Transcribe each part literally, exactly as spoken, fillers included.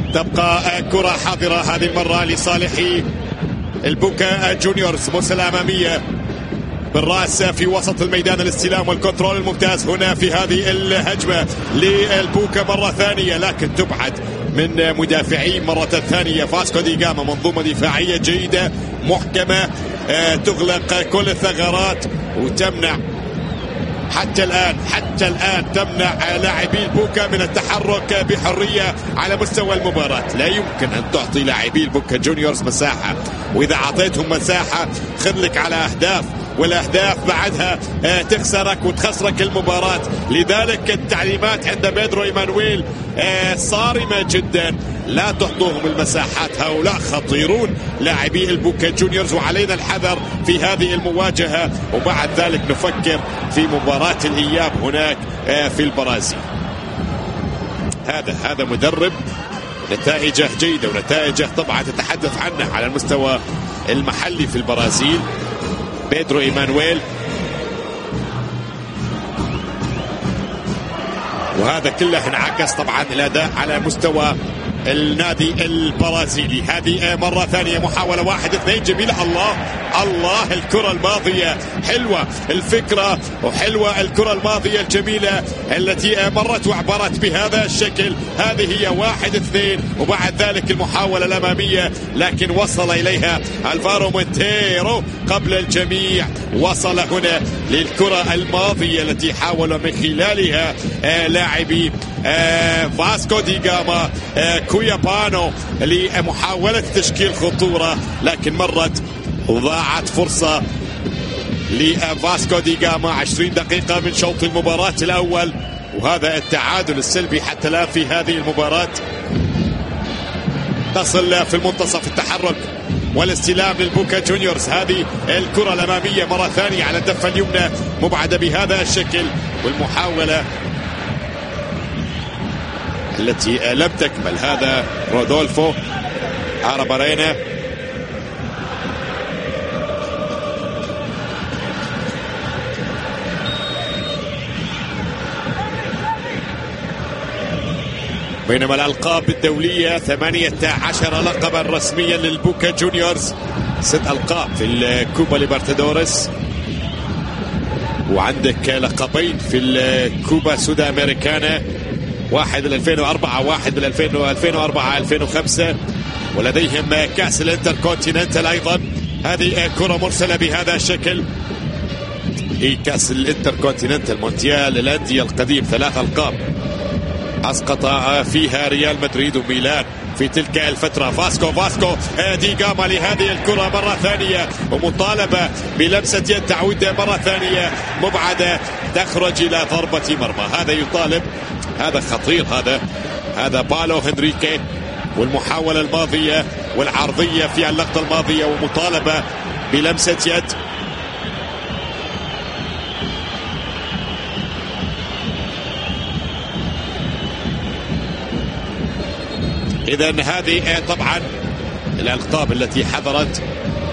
تبقى كرة حاضرة هذه المرة لصالح البوكا جونيورز. مرسلة أمامية بالرأس في وسط الميدان، الاستلام والكنترول الممتاز هنا في هذه الهجمة للبوكا مرة ثانية، لكن تبعد من مدافعين مرة ثانية. فاسكو دي جاما منظومة دفاعية جيدة محكمة تغلق كل الثغرات وتمنع حتى الآن حتى الآن تمنع لاعبي البوكا من التحرك بحرية على مستوى المباراة. لا يمكن أن تعطي لاعبي البوكا جونيورز مساحة، وإذا أعطيتهم مساحة خذلك على أهداف، والأهداف بعدها تخسرك وتخسرك المباراة. لذلك التعليمات عند بيدرو إيمانويل صارمة جدا، لا تعطوهم المساحات، هؤلاء خطيرون لاعبي البوكا جونيورز وعلينا الحذر في هذه المواجهة، وبعد ذلك نفكر في مباراة الإياب هناك في البرازيل. هذا هذا مدرب نتائجه جيدة ونتائجه طبعا تتحدث عنه على المستوى المحلي في البرازيل، بيدرو إيمانويل. وهذا كله انعكس طبعا الأداء على مستوى النادي البرازيلي. هذه مرة ثانية محاولة، واحد اثنين جميلة. الله الله الكرة الماضية حلوة الفكرة وحلوة الكرة الماضية الجميلة التي مرت وعبرت بهذا الشكل. هذه هي واحد اثنين، وبعد ذلك المحاولة الأمامية لكن وصل إليها الفارو مونتيرو قبل الجميع. وصل هنا للكرة الماضية التي حاول من خلالها لاعبي فاسكو دي جاما كويابانو لمحاولة تشكيل خطورة، لكن مرت وضاعت فرصة لفاسكو دي جاما. عشرين دقيقة من شوط المباراة الأول، وهذا التعادل السلبي حتى الآن في هذه المباراة. تصل في المنتصف التحرك والاستلام للبوكا جونيورز. هذه الكرة الأمامية مرة ثانية على الدفة اليمنى مبعدة بهذا الشكل، والمحاولة التي لم تكمل. هذا رودولفو أرابارينا بينما الألقاب الدولية ثمانية عشر لقبا رسميا للبوكا جونيورز، ست ألقاب في الكوبا ليبرتادوريس، وعندك لقبين في الكوبا سودا أمريكانا، واحد بال ألفين وأربعة واحد بال ألفين وأربعة ألفين وخمسة، ولديهم كأس الانتركونتيننتال أيضا. هذه كرة مرسلة بهذا الشكل. هي كأس الانتركونتيننتال مونديال الأندية القديم، ثلاث ألقاب أسقط فيها ريال مدريد وميلان في تلك الفترة. فاسكو فاسكو دي جاما لهذه الكرة مرة ثانية، ومطالبة بلمسة يد تعود مرة ثانية مبعدة تخرج إلى ضربة مرمى. هذا يطالب، هذا خطير، هذا هذا بالو هنريكي، والمحاولة الماضية والعرضية في اللقطة الماضية، ومطالبة بلمسة يد. إذن هذه طبعا الألقاب التي حضرت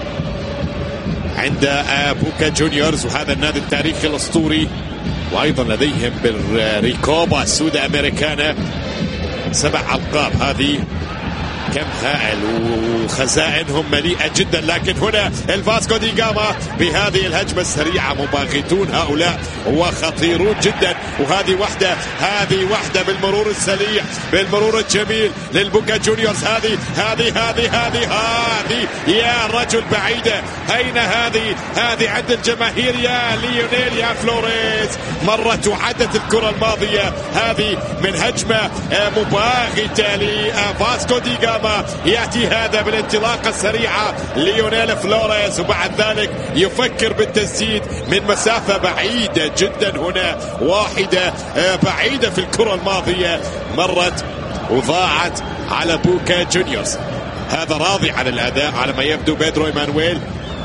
عند بوكا جونيورز، وهذا النادي التاريخي الأسطوري، وأيضا لديهم بالريكوبا سودا أمريكانا سبع ألقاب. هذه كم هائل، وخزائنهم مليئة جدا. لكن هنا الفاسكو دي جاما بهذه الهجمة السريعة، مباغتون هؤلاء وخطيرون جدا. وهذه واحدة هذه واحدة بالمرور السريع بالمرور الجميل للبوكا جونيورز. هذه هذه هذه هذه هذه يا رجل بعيدة. أين هذه؟ هذه عند الجماهير يا ليونيل يا فلوريز. مرت وعدت الكرة الماضية. هذه من هجمة مباغتة لفاسكو دي جاما. يأتي هذا بالانطلاقة السريعة ليونيل فلوريز، وبعد ذلك يفكر بالتسديد من مسافة بعيدة جدا. هنا واحدة بعيدة في الكرة الماضية مرت وضاعت على بوكا جونيورز. هذا راضي عن الأداء على ما يبدو. بيدرو إيمانويل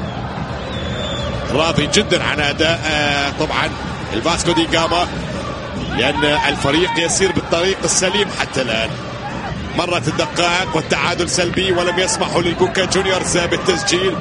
راضي جدا عن أداء طبعا الفاسكو دي جاما، لأن الفريق يسير بالطريق السليم حتى الآن. مرت الدقائق والتعادل سلبي، ولم يسمحوا للبوكا جونيورز بالتسجيل.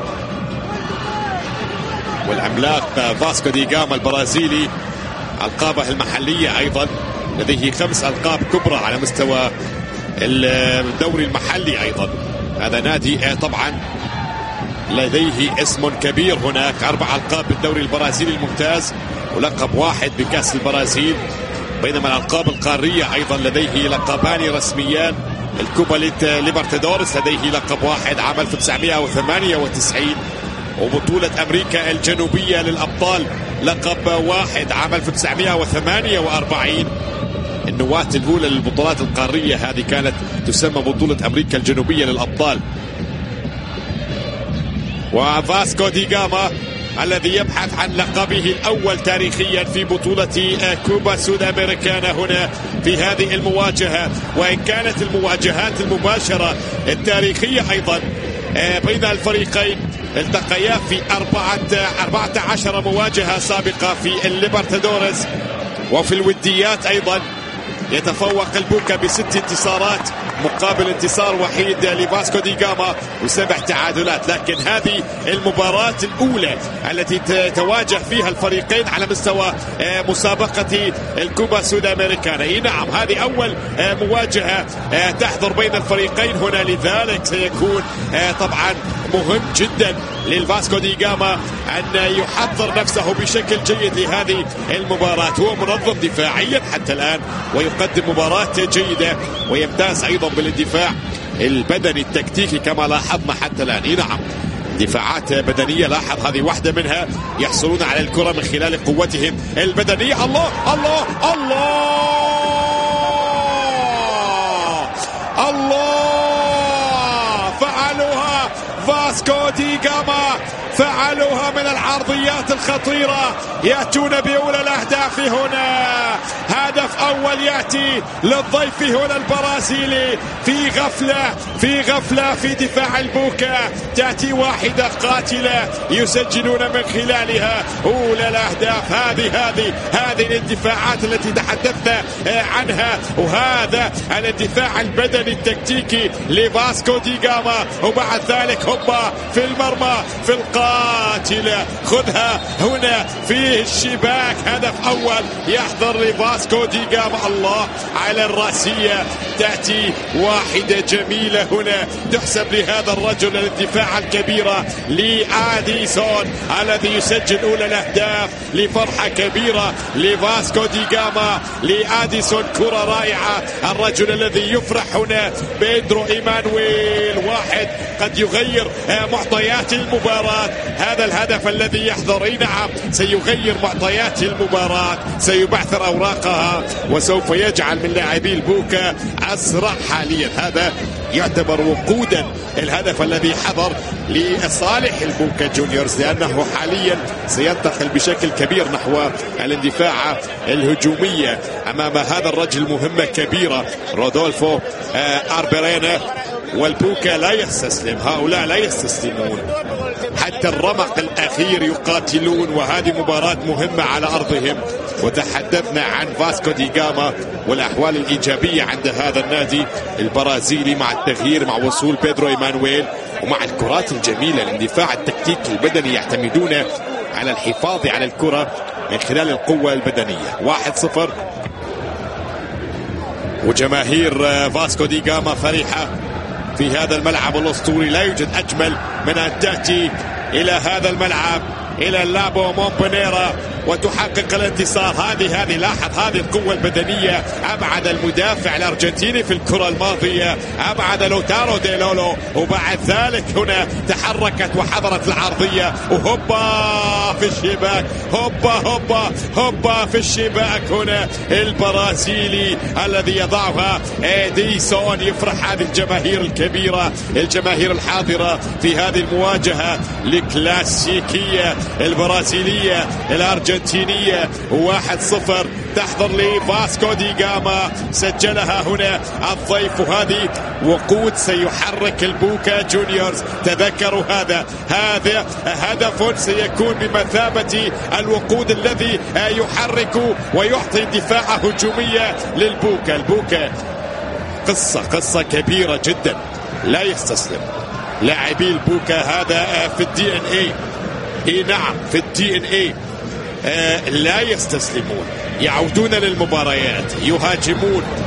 والعملاق فاسكو دي جاما البرازيلي ألقابه المحلية أيضا، لديه خمس ألقاب كبرى على مستوى الدوري المحلي أيضا. هذا نادي طبعا لديه اسم كبير هناك، أربع ألقاب بالدوري البرازيلي الممتاز ولقب واحد بكأس البرازيل، بينما الألقاب القارية أيضا لديه لقبان رسميان، الكوبا ليبرتادورس لديه لقب واحد عام ألف وتسعمائة وثمانية وتسعين، وبطولة أمريكا الجنوبية للأبطال لقب واحد عام ألف وتسعمائة وثمانية وأربعين. النواة الأولى للبطولات القارية هذه كانت تسمى بطولة أمريكا الجنوبية للأبطال. وفاسكو دي جاما الذي يبحث عن لقبه الأول تاريخيا في بطولة كوبا سود أمريكانا هنا في هذه المواجهة، وإن كانت المواجهات المباشرة التاريخية أيضا بين الفريقين التقيا في أربعة عشر مواجهة سابقة في الليبرتادورس، وفي الوديات أيضا يتفوق البوكا بست انتصارات مقابل انتصار وحيد لفاسكو دي جاما وسبع تعادلات. لكن هذه المباراة الأولى التي تتواجه فيها الفريقين على مستوى مسابقة الكوبا سود أمريكانا. اي نعم، هذه أول مواجهة تحضر بين الفريقين هنا، لذلك سيكون طبعا مهم جدا للفاسكو دي جاما أن يحضر نفسه بشكل جيد لهذه المباراة. هو منظم دفاعيا حتى الآن ويقدم مباراة جيدة، ويمتاز أيضا بالاندفاع البدني التكتيكي كما لاحظنا حتى الآن. إيه نعم، دفاعات بدنية، لاحظ هذه واحدة منها، يحصلون على الكرة من خلال قوتهم البدنية. الله الله الله الله، فعلوها فاسكو دي جاما، فعلوها من العرضيات الخطيرة، يأتون بأولى الأهداف هنا. هدف أول يأتي للضيف هنا البرازيلي في غفلة في غفلة في دفاع البوكا، تأتي واحدة قاتلة يسجلون من خلالها أولى الأهداف. هذه هذه هذه الاندفاعات التي تحدثنا عنها، وهذا الاندفاع البدني التكتيكي لفاسكو دي جاما. وبعد ذلك هوبا في المرمى في القاتلة، خذها هنا في الشباك، هدف أول يحضر لفاسكو دي جاما. الله على الرأسية، تأتي واحدة جميلة هنا تحسب لهذا الرجل الدفاع الكبيرة لآديسون الذي يسجل أولى الأهداف، لفرحة كبيرة لفاسكو دي جاما، لآديسون كرة رائعة، الرجل الذي يفرح هنا بيدرو إيمانويل، واحد قد يغير معطيات المباراة. هذا الهدف الذي يحضر اي نعم سيغير معطيات المباراة، سيبعثر أوراقها وسوف يجعل من لاعبي البوكا أسرع حاليا. هذا يعتبر وقودا الهدف الذي حضر لصالح البوكا جونيورز، لأنه حاليا سينتقل بشكل كبير نحو الاندفاع الهجومية أمام هذا الرجل. مهمة كبيرة رودولفو أربيرينا، والبوكا لا يستسلم، هؤلاء لا يستسلمون حتى الرمق الأخير، يقاتلون، وهذه مباراة مهمة على أرضهم. وتحدثنا عن فاسكو دي جاما والأحوال الإيجابية عند هذا النادي البرازيلي مع التغيير، مع وصول بيدرو إيمانويل، ومع الكرات الجميلة. الاندفاع التكتيكي البدني يعتمدون على الحفاظ على الكرة من خلال القوة البدنية. واحد صفر، وجماهير فاسكو دي جاما فرحة في هذا الملعب الأسطوري. لا يوجد أجمل من أن تأتي إلى هذا الملعب، إلى اللابو مونبونيرا، وتحقق الانتصار. هذه هذه لاحظ هذه القوة البدنية، أبعد المدافع الأرجنتيني في الكرة الماضية، أبعد لوتارو دي لولو، وبعد ذلك هنا تحركت وحضرت العرضية، وهوبا في الشباك، هوبا هوبا هوبا في الشباك هنا البرازيلي الذي يضعها إديسون. يفرح هذه الجماهير الكبيرة، الجماهير الحاضرة في هذه المواجهة الكلاسيكية البرازيلية الأرجنتينية. واحد صفر تحضر لفاسكو دي جاما، سجلها هنا الضيف، وهذه وقود سيحرك البوكا جونيورز. تذكروا هذا هذا هدف سيكون بمثابة الوقود الذي يحرك ويعطي دفاع هجومية للبوكا. البوكا قصة قصة كبيرة جدا، لا يستسلم لاعبي البوكا، هذا في الدي ان اي. اي نعم، في الدي ان اي لا يستسلمون، يعودون للمباريات، يهاجمون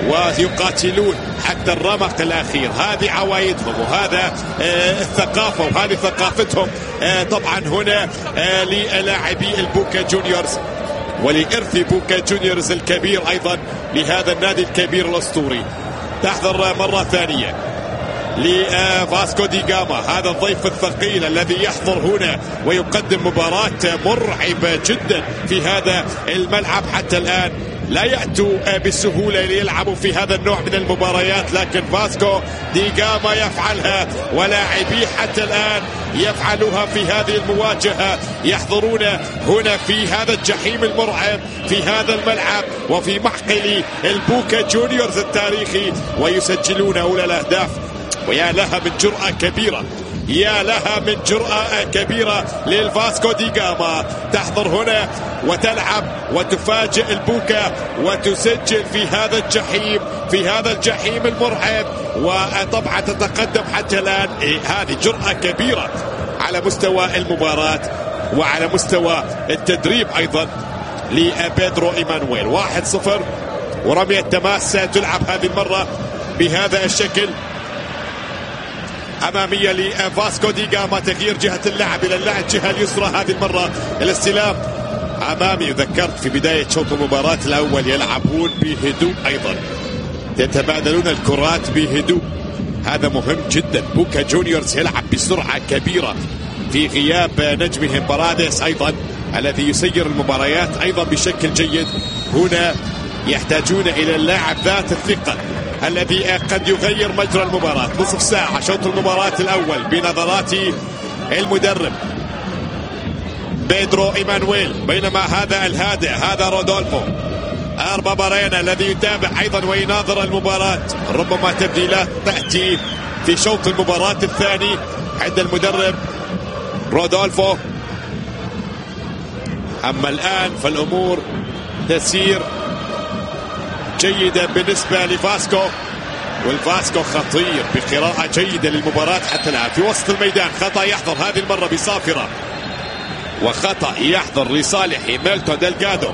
ويقاتلون حتى الرمق الأخير. هذه عوايدهم وهذا الثقافة وهذه ثقافتهم. طبعا هنا للاعبي البوكا جونيورز ولإرث بوكا جونيورز الكبير أيضا لهذا النادي الكبير الأسطوري. تحضر مرة ثانية لفاسكو دي غاما، هذا الضيف الثقيل الذي يحضر هنا ويقدم مباراة مرعبة جدا في هذا الملعب. حتى الآن لا يأتوا بسهولة ليلعبوا في هذا النوع من المباريات، لكن فاسكو دي غاما يفعلها ولاعبيه حتى الآن يفعلوها في هذه المواجهة. يحضرون هنا في هذا الجحيم المرعب في هذا الملعب وفي معقل البوكا جونيورز التاريخي ويسجلون أولى الأهداف. ويا لها من جرأة كبيرة، يا لها من جرأة كبيرة للفاسكو دي غاما. تحضر هنا وتلعب وتفاجئ البوكا وتسجل في هذا الجحيم في هذا الجحيم المرعب، وطبعا تتقدم حتى الآن. إيه هذه جرأة كبيرة على مستوى المباراة وعلى مستوى التدريب أيضا لبيدرو إيمانويل. واحد صفر ورمية تماس تلعب هذه المرة بهذا الشكل أمامية لفاسكو دي غاما. تغيير جهة اللعب إلى اللعب الجهة اليسرى هذه المرة. الاستلام أمامي. ذكرت في بداية شوط المباراة الأول يلعبون بهدوء أيضا، يتبادلون الكرات بهدوء، هذا مهم جدا. بوكا جونيورز يلعب بسرعة كبيرة في غياب نجمهم باراديس أيضا الذي يسير المباريات أيضا بشكل جيد. هنا يحتاجون إلى اللاعب ذات الثقة الذي قد يغير مجرى المباراة. نصف ساعة شوط المباراة الأول بنظرات المدرب بيدرو إيمانويل، بينما هذا الهادئ هذا رودولفو أربا بارينا الذي يتابع أيضا ويناظر المباراة. ربما تبديلات تأتي في شوط المباراة الثاني عند المدرب رودولفو. أما الآن فالأمور تسير جيدة بالنسبة لفاسكو، والفاسكو خطير بقراءة جيدة للمباراة حتى الآن. في وسط الميدان خطأ يحضر هذه المرة بصافرة، وخطأ يحضر لصالح ميلتون ديلغادو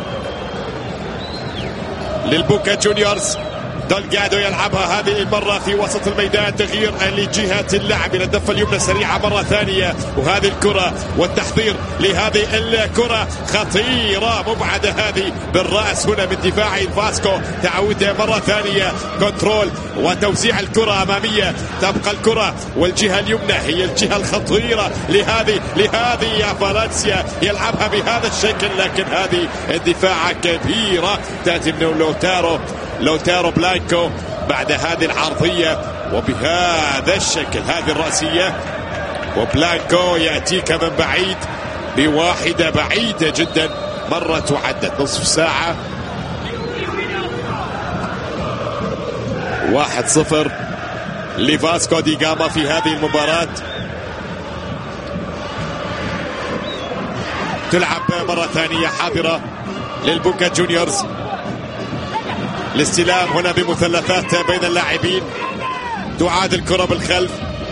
للبوكا جونيورز. ديلغادو يلعبها هذه المرة في وسط الميدان. تغيير لجهة اللعب إلى الدفة اليمنى سريعة مرة ثانية، وهذه الكرة والتحضير لهذه الكرة خطيرة مبعدة هذه بالرأس هنا من دفاع فاسكو. تعود مرة ثانية كنترول وتوزيع الكرة أمامية. تبقى الكرة والجهة اليمنى هي الجهة الخطيرة لهذه لهذه يا فالنسيا يلعبها بهذا الشكل، لكن هذه الدفاع كبيرة تأتي من لوتارو لوتارو بلانكو بعد هذه العرضية وبهذا الشكل هذه الرأسية. وبلانكو يأتيك من بعيد بواحدة بعيدة جدا. مرت وعدت نصف ساعة. واحد صفر لفاسكو دي غاما في هذه المباراة. تلعب مرة ثانية حاضرة للبوكا جونيورز. الاستلام هنا بمثلثات بين اللاعبين. تعاد الكرة بالخلف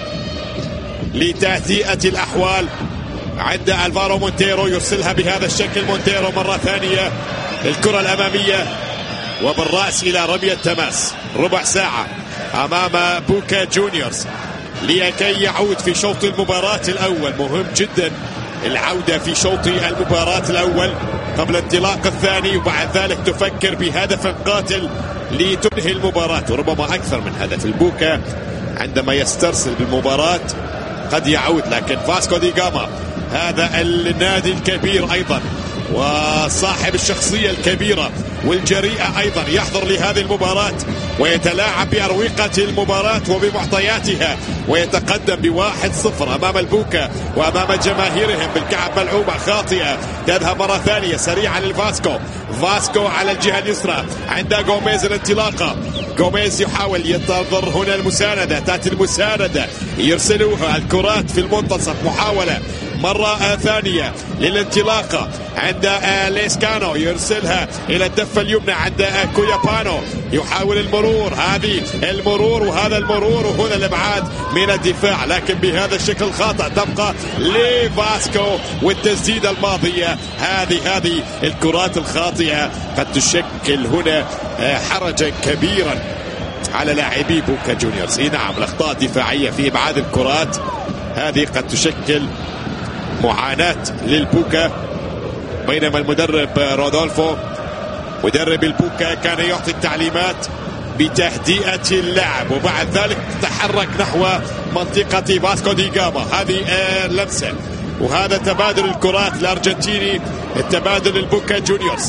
لتهدئة الأحوال عند ألفارو مونتيرو. يرسلها بهذا الشكل مونتيرو مرة ثانية. الكرة الأمامية وبالرأس إلى رمية تماس. ربع ساعة أمام بوكا جونيورز لكي يعود في شوط المباراة الأول. مهم جدا العودة في شوط المباراة الأول قبل انطلاق الثاني، وبعد ذلك تفكر بهدف قاتل لتنهي المباراة وربما أكثر من هدف. البوكا عندما يسترسل بالمباراة قد يعود، لكن فاسكو دي غاما هذا النادي الكبير أيضا وصاحب الشخصية الكبيرة والجريئة أيضا يحضر لهذه المباراة ويتلاعب بأروقة المباراة وبمعطياتها ويتقدم بواحد صفر أمام البوكا وأمام جماهيرهم بالكعب ملعوبة خاطئة. تذهب مرة ثانية سريعة للفاسكو. فاسكو على الجهة اليسرى عند غوميز الانطلاقة. غوميز يحاول ينتظر هنا المساندة. تأتي المساندة يرسلوها الكرات في المنتصف. محاولة مرة ثانية للانطلاقة عند ليسكانو، يرسلها إلى الدفة اليمنى عند كويابانو، يحاول المرور، هذه المرور وهذا المرور وهنا الابعاد من الدفاع، لكن بهذا الشكل الخاطئ تبقى لفاسكو. والتسديدة الماضية هذه هذه الكرات الخاطئة قد تشكل هنا حرجا كبيرا على لاعبي بوكا جونيورز. اي نعم، الاخطاء الدفاعية في ابعاد الكرات هذه قد تشكل معاناة للبوكا، بينما المدرب رودولفو مدرب البوكا كان يعطي التعليمات بتهدئة اللعب، وبعد ذلك تحرك نحو منطقة فاسكو دي جاما. هذه لمسة وهذا تبادل الكرات الأرجنتيني، التبادل البوكا جونيورز.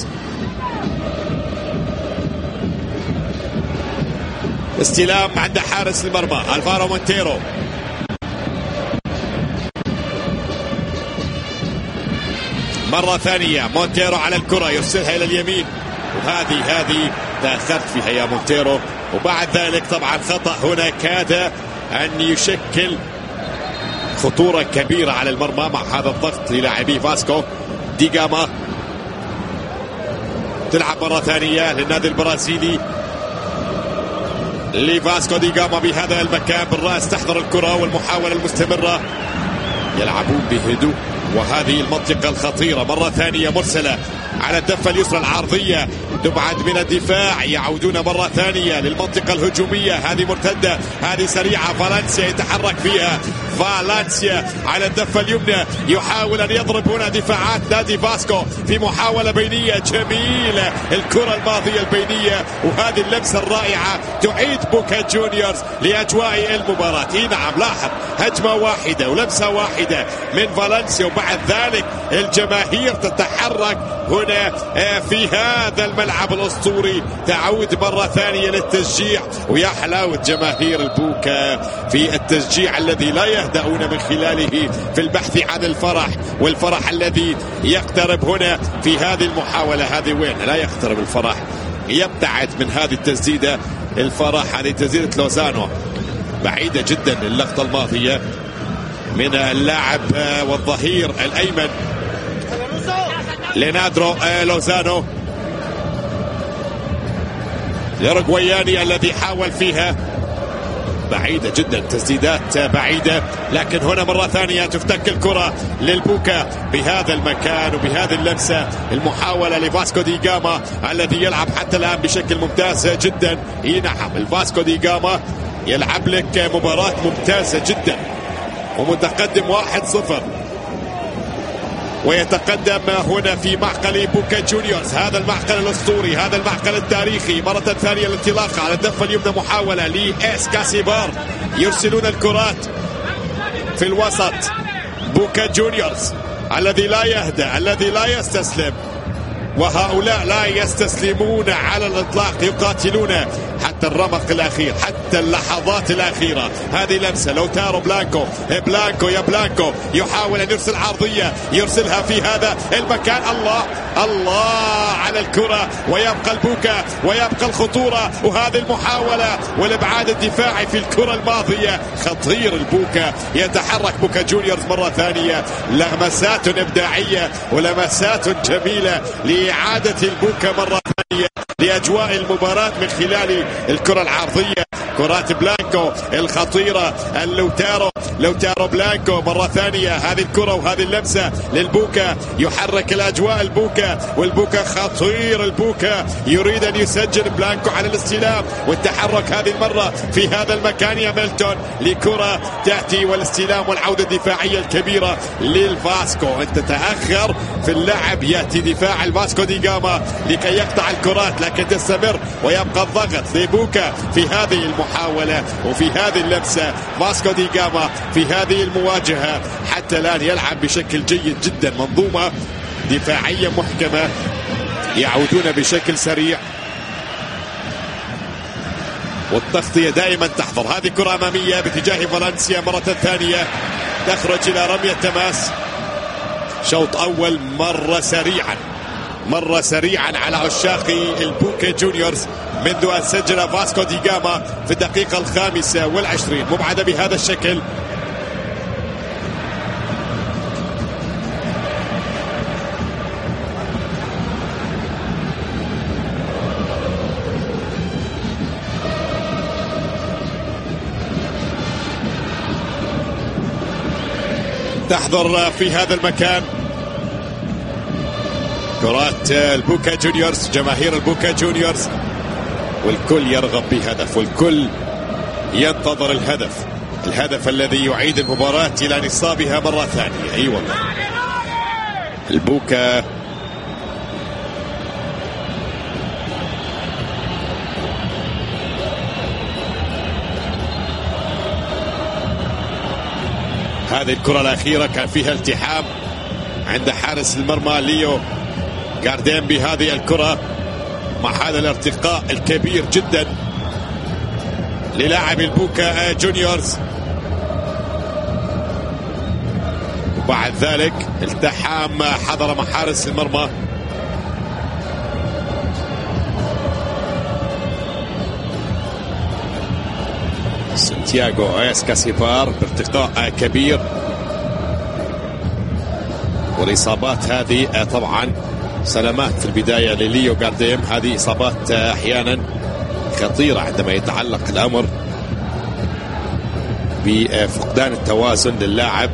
استلام عند حارس المرمى الفارو مونتيرو، مرة ثانية مونتيرو على الكرة يرسلها إلى اليمين، وهذه هذه تأخرت فيها يا مونتيرو، وبعد ذلك طبعا خطأ هنا كاد أن يشكل خطورة كبيرة على المرمى مع هذا الضغط للاعبي فاسكو دي جاما. تلعب مرة ثانية للنادي البرازيلي لفاسكو دي جاما بهذا المكان بالرأس، تحضر الكرة والمحاولة المستمرة، يلعبون بهدوء. وهذه المنطقة الخطيرة مرة ثانية مرسلة على الدفة اليسرى العرضية، تبعد من الدفاع، يعودون مرة ثانية للمنطقة الهجومية، هذه مرتدة، هذه سريعة، فالنسيا يتحرك فيها، فالنسيا على الدفة اليمنى يحاول أن يضرب هنا دفاعات نادي فاسكو في محاولة بينية جميلة، الكرة الماضية البينية، وهذه اللمسة الرائعة تعيد بوكا جونيورز لأجواء المباراة. اي نعم، لاحظ هجمة واحدة ولمسة واحدة من فالنسيا، وبعد ذلك الجماهير تتحرك هنا في هذا الملعب الأسطوري، تعود مرة ثانية للتشجيع، ويا حلاوة جماهير البوكا في التشجيع الذي لا يهدأون من خلاله في البحث عن الفرح، والفرح الذي يقترب هنا في هذه المحاولة. هذه وين لا يقترب الفرح، يبتعد من هذه التسديدة الفرح. هذه تسديدة لوزانو بعيدة جدا اللقطة الماضية من اللاعب والظهير الأيمن ليناردو لوزانو الأوروغواياني الذي حاول فيها، بعيدة جدا، تسديدات بعيدة، لكن هنا مرة ثانية تفتك الكرة للبوكا بهذا المكان وبهذه اللمسة. المحاولة لفاسكو دي جاما الذي يلعب حتى الآن بشكل ممتاز جدا. اي نعم، الفاسكو دي جاما يلعب لك مباراة ممتازة جدا ومتقدم واحد صفر، ويتقدم هنا في معقل بوكا جونيورز، هذا المعقل الأسطوري، هذا المعقل التاريخي. مرة ثانية الانطلاقة على الدفة اليمنى، محاولة لإس كاسيبار، يرسلون الكرات في الوسط. بوكا جونيورز الذي لا يهدأ، الذي لا يستسلم، وهؤلاء لا يستسلمون على الإطلاق، يقاتلون حتى الرمق الأخير، حتى اللحظات الأخيرة. هذه لمسة لوتارو بلانكو، بلانكو يا بلانكو يحاول أن يرسل عرضية، يرسلها في هذا المكان. الله الله على الكرة، ويبقى البوكا ويبقى الخطورة، وهذه المحاولة والابعاد الدفاعي في الكرة الماضية. خطير البوكا، يتحرك بوكا جونيورز مرة ثانية، لمسات إبداعية ولمسات جميلة لإعادة البوكا مرة ثانية لأجواء المباراة من خلال الكرة العرضية. كرات بلانكو الخطيرة، اللوتارو لوتارو بلانكو مرة ثانية، هذه الكرة وهذه اللمسة للبوكا، يحرك الأجواء البوكا، والبوكا خطير. البوكا يريد أن يسجل، بلانكو على الاستلام والتحرك هذه المرة في هذا المكان يا ميلتون، لكرة تأتي والاستلام والعودة الدفاعية الكبيرة للفاسكو. أنت تأخر في اللعب، يأتي دفاع الفاسكو دي جاما لكي يقطع الكرات، لكن تستمر ويبقى الضغط لبوكا في هذه المحاولة وفي هذه اللمسة. فاسكو دي جاما في هذه المواجهة حتى الآن يلعب بشكل جيد جدا، منظومة دفاعية محكمة، يعودون بشكل سريع، والتغطية دائما تحضر. هذه كرة أمامية باتجاه فالنسيا مرة ثانية، تخرج إلى رمية تماس. شوط أول مرة سريعا مرة سريعا على عشاق البوكا جونيورز منذ أن سجل فاسكو دي جاما في الدقيقة الخامسة والعشرين، مبعدة بهذا الشكل. تحضر في هذا المكان. كرات البوكا جونيورز، جماهير البوكا جونيورز، والكل يرغب بهدف والكل ينتظر الهدف، الهدف الذي يعيد المباراة إلى نصابها مرة ثانية. أي والله البوكا هذه الكرة الأخيرة كان فيها التحام عند حارس المرمى ليو غارديم بهذه الكرة، مع هذا الارتقاء الكبير جدا للاعب البوكا جونيورز، وبعد ذلك التحام حضر مع حارس المرمى. سانتياغو اسكاسيبار بارتقاء كبير، والاصابات هذه طبعا سلامات في البدايه لليو غارديم، هذه اصابات احيانا خطيره عندما يتعلق الامر بفقدان التوازن للاعب.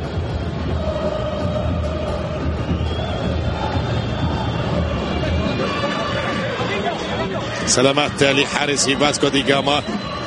سلامات لحارس فاسكو دي جاما.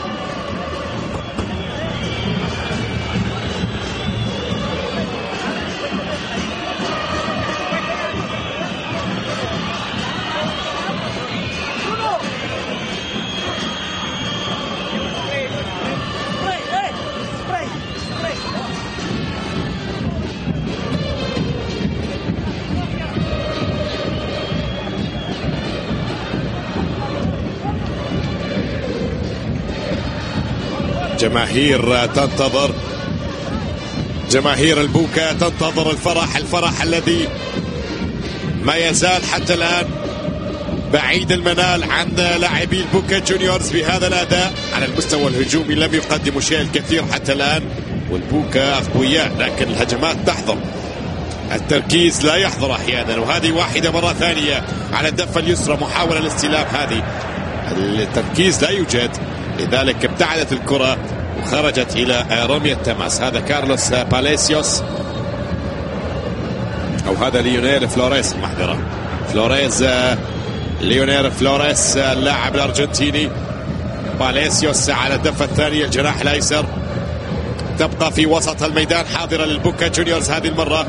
جماهير تنتظر، جماهير البوكا تنتظر الفرح، الفرح الذي ما يزال حتى الآن بعيد المنال عن لاعبي البوكا جونيورز بهذا الأداء. على المستوى الهجومي لم يقدموا شيء الكثير حتى الآن، والبوكا أقوياء لكن الهجمات تحضر، التركيز لا يحضر أحيانا. وهذه واحدة مرة ثانية على الدفة اليسرى، محاولة الاستلام، هذه التركيز لا يوجد، لذلك ابتعدت الكرة وخرجت إلى رمية تماس. هذا كارلوس باليسيوس أو هذا ليونيل فلوريس، المحذرة فلوريز، ليونيل فلوريس اللاعب الأرجنتيني. باليسيوس على الدفة الثانية الجناح الأيسر. تبقى في وسط الميدان حاضرة للبوكا جونيورز هذه المرة،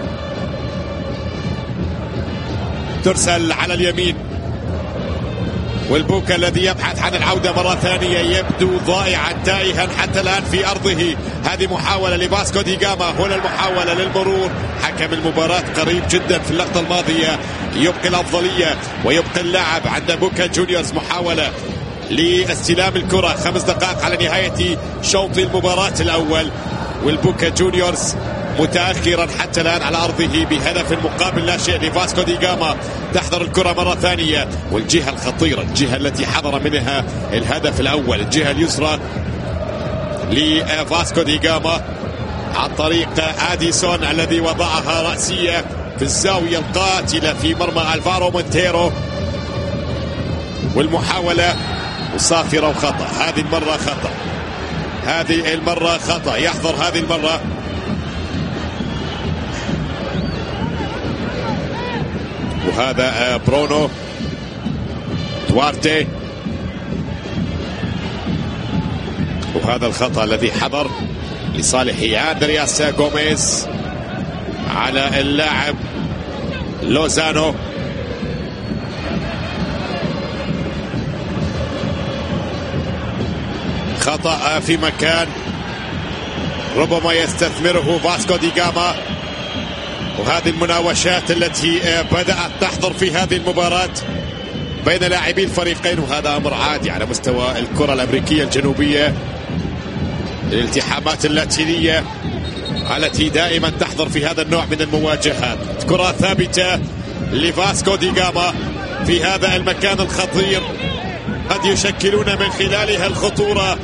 ترسل على اليمين، والبوكا الذي يبحث عن العودة مرة ثانية يبدو ضائعا تائها حتى الآن في أرضه. هذه محاولة لباسكو دي جاما، هنا المحاولة للمرور، حكم المباراة قريب جدا في اللقطة الماضية يبقي الأفضلية ويبقي اللاعب عند بوكا جونيورز. محاولة لاستلام الكرة، خمس دقائق على نهاية شوط المباراة الأول، والبوكا جونيورز متأخرا حتى الآن على أرضه بهدف مقابل لا شيء لفاسكو دي جاما. تحضر الكرة مرة ثانية، والجهة الخطيرة، الجهة التي حضر منها الهدف الأول، الجهة اليسرى لفاسكو دي جاما عن طريق آديسون الذي وضعها رأسية في الزاوية القاتلة في مرمى ألفارو مونتيرو، والمحاولة صافرة وخطأ. هذه المرة خطأ، هذه المرة خطأ، يحضر هذه المرة. وهذا برونو دوارتي، وهذا الخطأ الذي حضر لصالح أندرياس غوميز على اللاعب لوزانو. خطأ في مكان ربما يستثمره فاسكو دي جاما. وهذه المناوشات التي بدأت تحضر في هذه المباراة بين لاعبي الفريقين، وهذا أمر عادي على مستوى الكرة الأمريكية الجنوبية، الالتحامات اللاتينية التي دائما تحضر في هذا النوع من المواجهات. كرة ثابتة لفاسكو دي جاما في هذا المكان الخطير، قد يشكلون من خلالها الخطورة.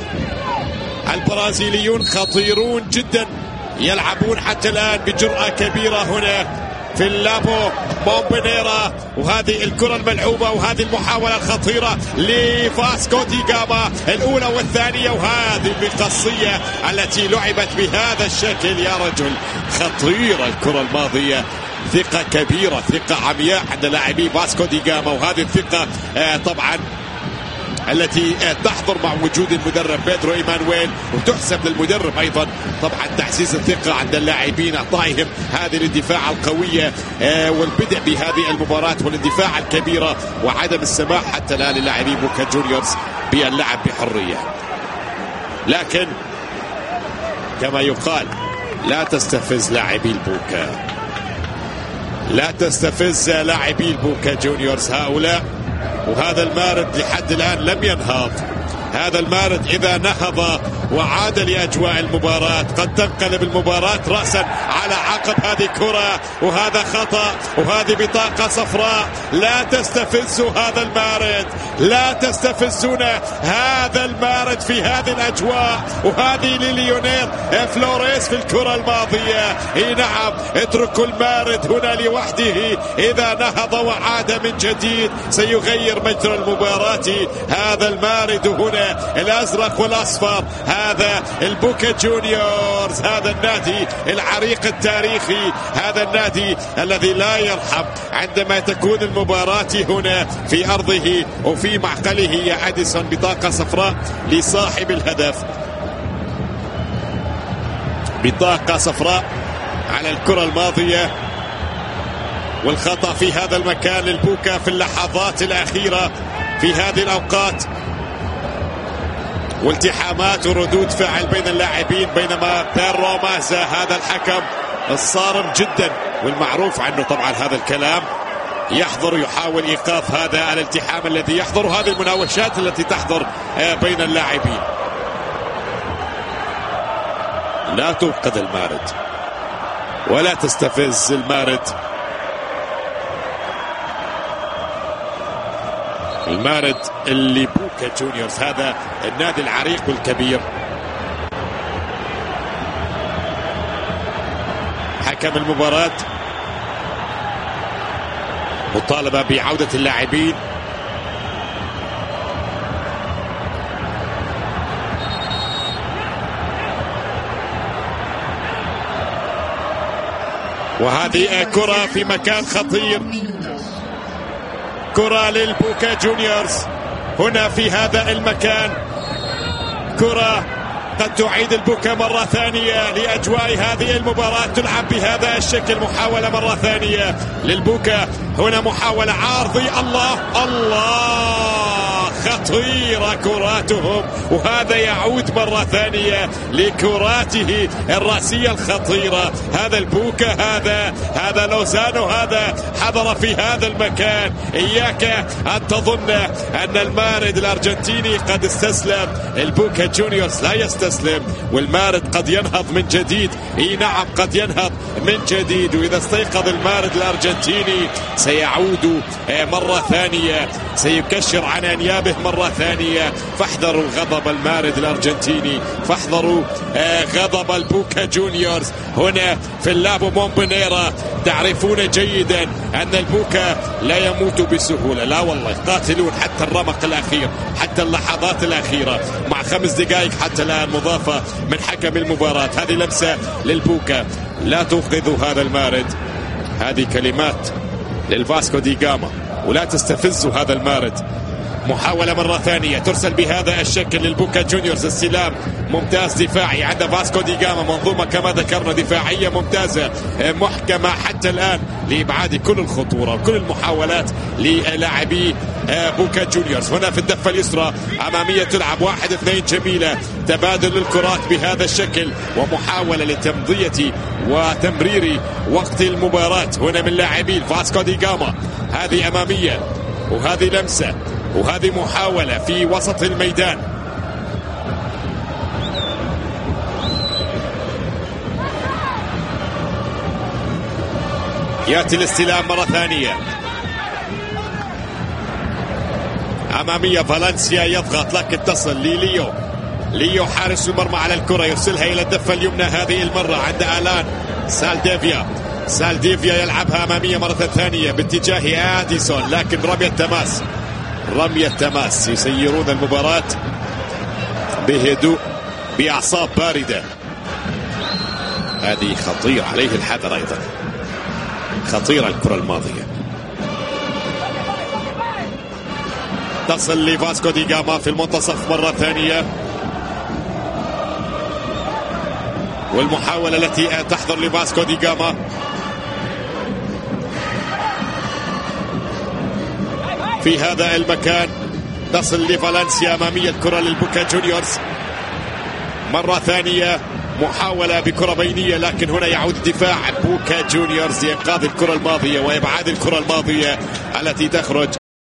البرازيليون خطيرون جدا، يلعبون حتى الآن بجرأة كبيرة هنا في اللابو مومبنيرا، وهذه الكرة الملعوبة وهذه المحاولة الخطيرة لفاسكو دي جاما الأولى والثانية، وهذه القصية التي لعبت بهذا الشكل يا رجل. خطيرة الكرة الماضية، ثقة كبيرة، ثقة عمياء عند لاعبي فاسكو دي جاما، وهذه الثقة آه طبعا التي تحضر مع وجود المدرب بيدرو إيمانويل، وتحسب للمدرب أيضا طبعا تعزيز الثقة عند اللاعبين، أعطائهم هذه الاندفاع القوية والبدء بهذه المباراة والاندفاع الكبيرة، وعدم السماح حتى الآن للاعبي بوكا جونيورز باللعب بحرية. لكن كما يقال لا تستفز لاعبي البوكا، لا تستفز لاعبي البوكا جونيورز هؤلاء. وهذا المارد لحد الآن لم ينهض. هذا المارد إذا نهض وعاد لأجواء المباراة قد تنقلب المباراة رأسا على عقب. هذه كرة وهذا خطأ وهذه بطاقة صفراء. لا تستفزوا هذا المارد، لا تستفزون هذا المارد في هذه الأجواء. وهذه لليونيل فلوريس في الكرة الماضية. اي نعم، اتركوا المارد هنا لوحده، إذا نهض وعاد من جديد سيغير مجرى المباراة. هذا المارد هنا الأزرق والأصفر، هذا البوكا جونيورز، هذا النادي العريق التاريخي، هذا النادي الذي لا يرحم عندما تكون المباراة هنا في أرضه وفي معقله. يا أديسون بطاقة صفراء لصاحب الهدف، بطاقة صفراء على الكرة الماضية، والخطأ في هذا المكان للبوكا في اللحظات الأخيرة في هذه الأوقات، والتحامات وردود فعل بين اللاعبين. بينما بيرو مازا هذا الحكم الصارم جدا والمعروف عنه طبعا هذا الكلام، يحضر يحاول إيقاف هذا الالتحام الذي يحضر، هذه المناوشات التي تحضر بين اللاعبين. لا توقد المارد ولا تستفز المارد. المارد اللي بوكا جونيورز، هذا النادي العريق والكبير. حكم المباراة مطالبة بعودة اللاعبين. وهذه كرة في مكان خطير، كرة للبوكا جونيورز هنا في هذا المكان، كرة قد تعيد البوكا مرة ثانية لأجواء هذه المباراة. تلعب بهذا الشكل، محاولة مرة ثانية للبوكا، هنا محاولة عارضي. الله الله، خطيرة كراتهم، وهذا يعود مرة ثانية لكراته الرأسية الخطيرة. هذا البوكا، هذا هذا لوزانو، هذا حضر في هذا المكان. إياك أن تظن أن المارد الأرجنتيني قد استسلم، البوكا جونيورز لا يستسلم، والمارد قد ينهض من جديد. إي نعم، قد ينهض من جديد، وإذا استيقظ المارد الأرجنتيني سيعود مرة ثانية، سيكشر عن أنيابه مرة ثانية. فاحذروا غضب المارد الأرجنتيني، فاحذروا غضب البوكا جونيورز هنا في اللابو مومبنيرا. تعرفون جيدا أن البوكا لا يموت بسهولة، لا والله، قاتلون حتى الرمق الأخير، حتى اللحظات الأخيرة، مع خمس دقائق حتى الآن مضافة من حكم المباراة. هذه لمسة للبوكا، لا توقظوا هذا المارد. هذه كلمات للفاسكو دي جاما، ولا تستفزوا هذا المارد. محاولة مرة ثانية ترسل بهذا الشكل للبوكا جونيورز. السلام ممتاز دفاعي عند فاسكو دي جاما، منظومة كما ذكرنا دفاعية ممتازة محكمة حتى الآن لإبعاد كل الخطورة وكل المحاولات للاعبي بوكا جونيورز. هنا في الدفة اليسرى أمامية تلعب واحد اثنين جميلة، تبادل الكرات بهذا الشكل ومحاولة لتمضية وتمرير وقت المباراة هنا من لاعبي فاسكو دي جاما. هذه أمامية وهذه لمسة وهذه محاولة في وسط الميدان. يأتي الاستلام مرة ثانية أمامية، فالنسيا يضغط لكن تصل لليو. ليو حارس المرمى على الكرة، يرسلها إلى الدفة اليمنى هذه المرة عند آلان سالديفيا. سالديفيا يلعبها أمامية مرة ثانية باتجاه آديسون، لكن رمية تماس رمية تماس. يسيرون المباراة بهدوء بأعصاب باردة. هذه خطيرة، عليه الحذر أيضا، خطيرة الكرة الماضية. تصل لفاسكو دي جاما في المنتصف مرة ثانية، والمحاولة التي تحضر لفاسكو دي جاما في هذا المكان. تصل لفالنسيا أمامية الكرة للبوكا جونيورز مرة ثانية، محاولة بكرة بينية، لكن هنا يعود الدفاع بوكا جونيورز لإنقاذ الكرة الماضية وإبعاد الكرة الماضية التي تخرج